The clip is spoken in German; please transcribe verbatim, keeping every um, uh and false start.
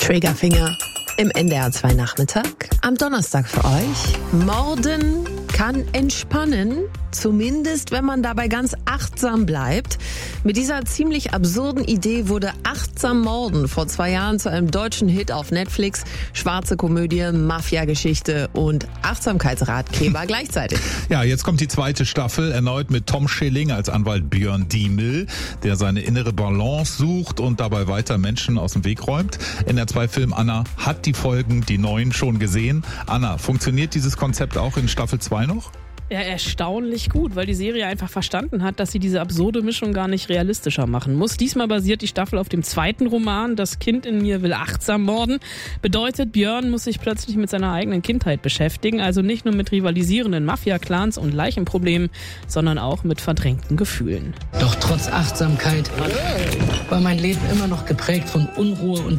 Triggerfinger im N D R zwei Nachmittag. Am Donnerstag für euch. Morden kann entspannen, zumindest wenn man dabei ganz achtsam bleibt. Mit dieser ziemlich absurden Idee wurde Achtsam Morden vor zwei Jahren zu einem deutschen Hit auf Netflix. Schwarze Komödie, Mafia-Geschichte und Achtsamkeitsratgeber gleichzeitig. Ja, jetzt kommt die zweite Staffel, erneut mit Tom Schilling als Anwalt Björn Diemel, der seine innere Balance sucht und dabei weiter Menschen aus dem Weg räumt. N D R zwei Film Anna hat die Folgen, die neuen, schon gesehen. Anna, funktioniert dieses Konzept auch in Staffel zwei noch? Ja, erstaunlich gut, weil die Serie einfach verstanden hat, dass sie diese absurde Mischung gar nicht realistischer machen muss. Diesmal basiert die Staffel auf dem zweiten Roman, Das Kind in mir will achtsam morden. Bedeutet, Björn muss sich plötzlich mit seiner eigenen Kindheit beschäftigen, also nicht nur mit rivalisierenden Mafia-Clans und Leichenproblemen, sondern auch mit verdrängten Gefühlen. Doch trotz Achtsamkeit war mein Leben immer noch geprägt von Unruhe und